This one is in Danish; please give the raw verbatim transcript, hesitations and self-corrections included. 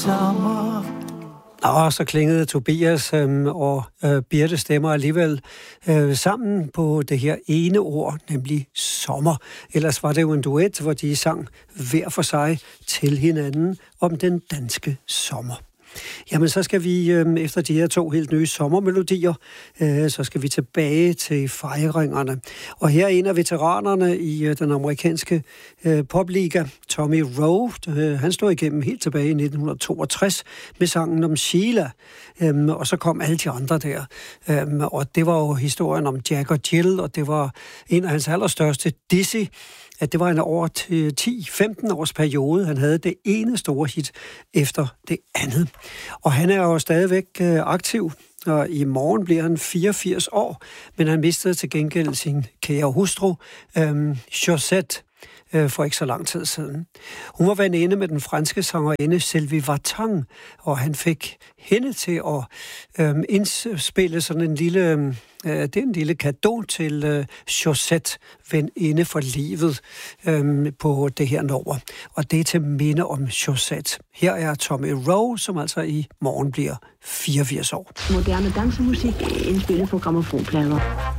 sommer. Og så klingede Tobias øhm, og øh, Birte stemmer alligevel øh, sammen på det her ene ord, nemlig sommer. Ellers var det jo en duet, hvor de sang hver for sig til hinanden om den danske sommer. Jamen, så skal vi øh, efter de her to helt nye sommermelodier, øh, så skal vi tilbage til fejringerne. Og her er en af veteranerne i øh, den amerikanske øh, popliga, Tommy Roe. Øh, han stod igennem helt tilbage i nitten toogtres med sangen om Sheila. Øh, og så kom alle de andre der. Øh, og det var jo historien om Jack og Jill, og det var en af hans allerstørste, Dizzy. At det var en over til ti til femten års periode. Han havde det ene store hit efter det andet. Og han er jo stadigvæk aktiv, og i morgen bliver han fireogfirs år, men han mistede til gengæld sin kære hustru, øhm, Josette, øh, for ikke så lang tid siden. Hun var veninde med den franske sangerinde Sylvie Vartan, og han fik hende til at øhm, indspille sådan en lille... Øhm, Det er en lille cadeau til øh, Josette, veninde for livet, øh, på det her nummer. Og det er til minde om Josette. Her er Tommy Roe, som altså i morgen bliver fireogfirs år. Moderne dansemusik indspillet på grammofonplader.